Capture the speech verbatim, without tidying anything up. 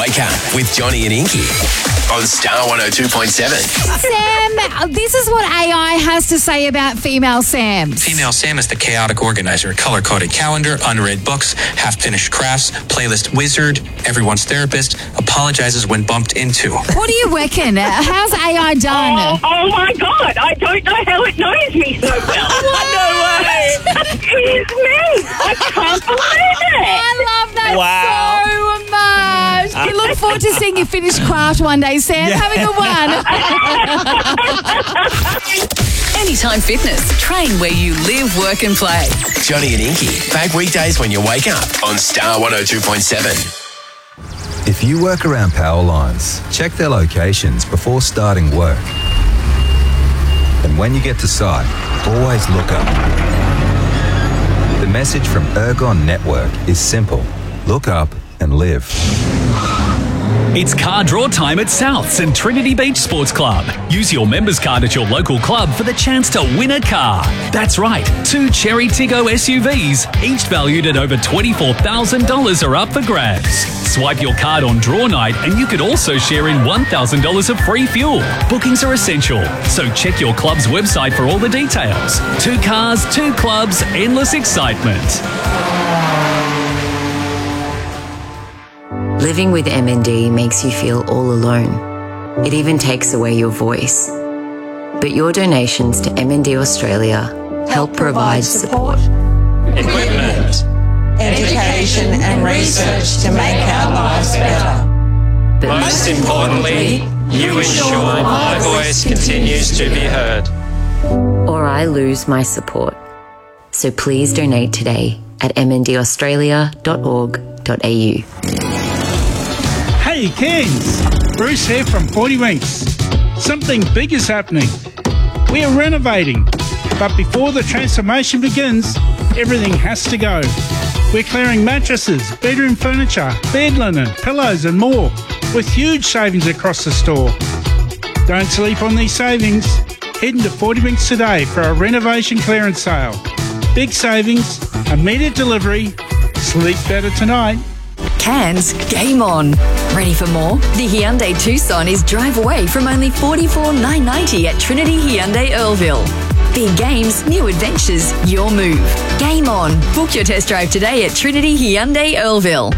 Wake Up with Johnny and Inky on Star one oh two point seven. Sam, this is what A I has to say about female Sams. Female Sam is the chaotic organizer, color-coded calendar, unread books, half-finished crafts, playlist wizard, everyone's therapist, apologizes when bumped into. What do you reckon? How's A I done? Oh, oh my God, I don't know how it knows me so well. No way. Excuse me. I can't believe it. I love that Wow. so much. You look forward to seeing you finish craft one day, Sam. Have a good one. Anytime Fitness. Train where you live, work and play. Johnny and Inky, back weekdays when you wake up on Star one oh two point seven. If you work around power lines, check their locations before starting work. And when you get to site, always look up. The message from Ergon Network is simple. Look up and live. It's car draw time at Souths and Trinity Beach Sports Club. Use your members card at your local club for the chance to win a car. That's right, two Cherry Tiggo S U Vs, each valued at over twenty-four thousand dollars, are up for grabs. Swipe your card on draw night and you could also share in one thousand dollars of free fuel. Bookings are essential, so check your club's website for all the details. Two cars, two clubs, endless excitement. Living with M N D makes you feel all alone. It even takes away your voice. But your donations to M N D Australia help provide support, equipment, education and research to make our lives better. But most importantly, you ensure my voice continues to be heard. or I lose my support. So please donate today at m n d australia dot org dot a u. Hey Kings, Bruce here from forty Winks. Something big is happening. We are renovating, but before the transformation begins, everything has to go. We're clearing mattresses, bedroom furniture, bed linen, pillows and more, with huge savings across the store. Don't sleep on these savings. Head into forty Winks today for a renovation clearance sale. Big savings, immediate delivery. Sleep better tonight. Cairns, game on. Ready for more? The Hyundai Tucson is drive away from only forty-four thousand nine hundred ninety dollars at Trinity Hyundai Earlville. Big games, new adventures, your move. Game on. Book your test drive today at Trinity Hyundai Earlville.